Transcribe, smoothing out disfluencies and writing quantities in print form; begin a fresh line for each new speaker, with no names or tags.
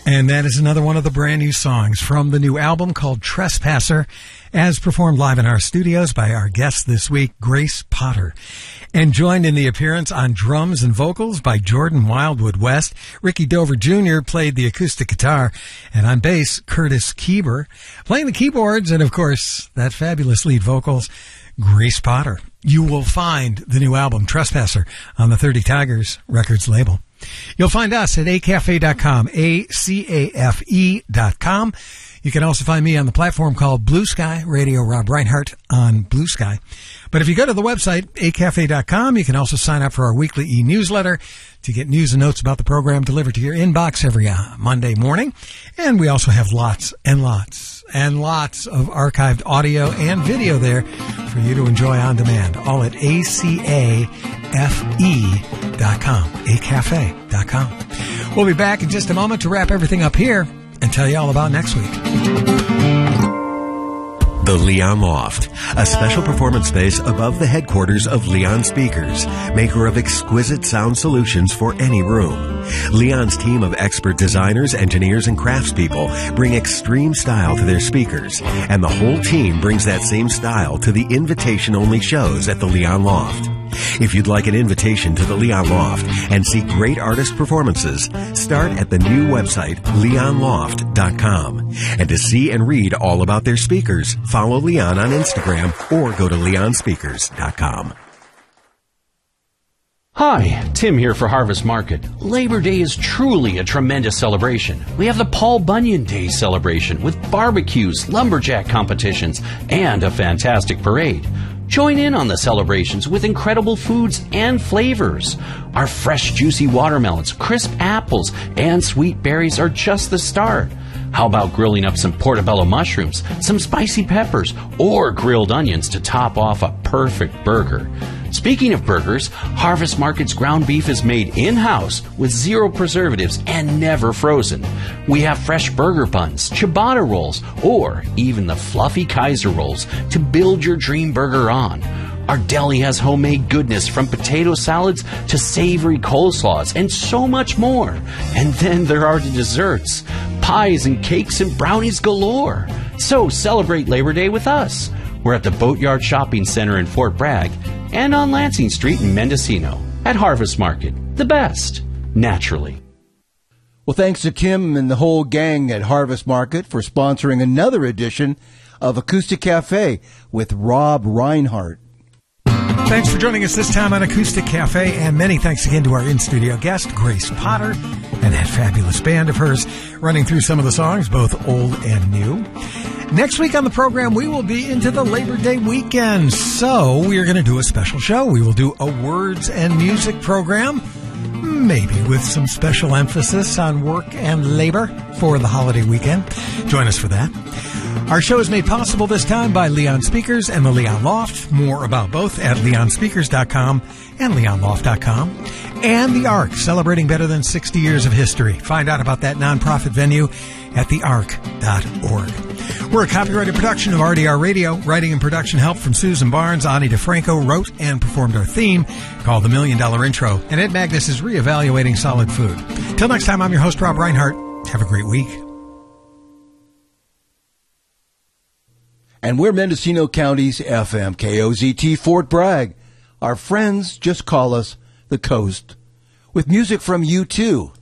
And that is another one of the brand new songs from the new album called Trespasser, as performed live in our studios by our guest this week, Grace Potter. And joined in the appearance on drums and vocals by Jordan Wildwood West. Ricky Dover Jr. played the acoustic guitar, and on bass, Curtis Kieber. Playing the keyboards, and of course, that fabulous lead vocals, Grace Potter. You will find the new album, Trespasser, on the 30 Tigers Records label. You'll find us at acafe.com, acafe.com. You can also find me on the platform called Blue Sky, Radio Rob Reinhardt on Blue Sky. But if you go to the website, acafe.com, you can also sign up for our weekly e-newsletter to get news and notes about the program delivered to your inbox every Monday morning. And we also have lots and lots and lots of archived audio and video there for you to enjoy on demand, all at acafe.com, acafe.com. We'll be back in just a moment to wrap everything up here and tell you all about next week.
The Leon Loft, a special performance space above the headquarters of Leon Speakers, maker of exquisite sound solutions for any room. Leon's team of expert designers, engineers, and craftspeople bring extreme style to their speakers, and the whole team brings that same style to the invitation-only shows at the Leon Loft. If you'd like an invitation to the Leon Loft and see great artist performances, start at the new website, leonloft.com. And to see and read all about their speakers, follow Leon on Instagram or go to leonspeakers.com.
Hi, Tim here for Harvest Market. Labor Day is truly a tremendous celebration. We have the Paul Bunyan Day celebration with barbecues, lumberjack competitions, and a fantastic parade. Join in on the celebrations with incredible foods and flavors. Our fresh, juicy watermelons, crisp apples, and sweet berries are just the start. How about grilling up some portobello mushrooms, some spicy peppers, or grilled onions to top off a perfect burger? Speaking of burgers, Harvest Market's ground beef is made in-house with zero preservatives and never frozen. We have fresh burger buns, ciabatta rolls, or even the fluffy Kaiser rolls to build your dream burger on. Our deli has homemade goodness from potato salads to savory coleslaws and so much more. And then there are the desserts, pies and cakes and brownies galore. So celebrate Labor Day with us. We're at the Boatyard Shopping Center in Fort Bragg and on Lansing Street in Mendocino at Harvest Market. The best, naturally.
Well, thanks to Kim and the whole gang at Harvest Market for sponsoring another edition of Acoustic Cafe with Rob Reinhardt.
Thanks for joining us this time on Acoustic Cafe, and many thanks again to our in-studio guest, Grace Potter, and that fabulous band of hers running through some of the songs, both old and new. Next week on the program, we will be into the Labor Day weekend, so we are going to do a special show. We will do a words and music program, maybe with some special emphasis on work and labor for the holiday weekend. Join us for that. Our show is made possible this time by Leon Speakers and the Leon Loft. More about both at leonspeakers.com and leonloft.com. And the Ark, celebrating better than 60 years of history. Find out about that nonprofit venue at theark.org. We're a copyrighted production of RDR Radio. Writing and production help from Susan Barnes. Ani DeFranco wrote and performed our theme called The $1 Million Intro. And Ed Magnus is reevaluating solid food. Till next time, I'm your host, Rob Reinhardt. Have a great week.
And we're Mendocino County's FM, KOZT Fort Bragg. Our friends just call us the Coast. With music from U2,